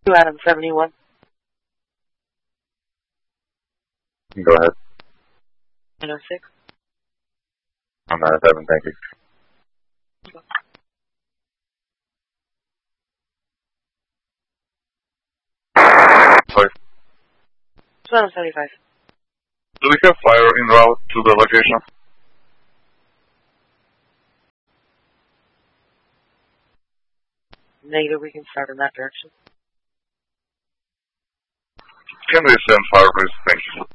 2 Adam 71. Go ahead. 906. I'm 907, thank you. Sorry. 275. Do we have fire en route to the location? Negative, we can start in that direction. Can we send fire, please? Thank you.